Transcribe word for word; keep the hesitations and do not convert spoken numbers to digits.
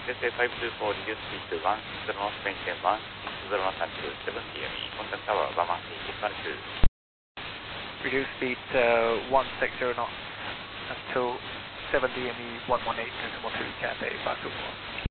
S A five two four reduce speed to one zero knots maintain one zero knots until seven D M E. Contact tower one one eight one two. Reduce speed uh, one six zero knots until seven D M E one one eight decimal two Cathay five two four.